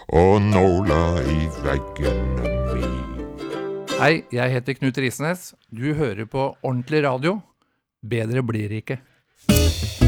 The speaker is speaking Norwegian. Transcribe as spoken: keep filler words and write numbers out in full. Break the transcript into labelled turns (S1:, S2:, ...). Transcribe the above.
S1: og nåla i veggene mi.
S2: Hei, jeg heter Knut Risnes. Du hører på Ordentlig Radio. Bedre blir det ikke.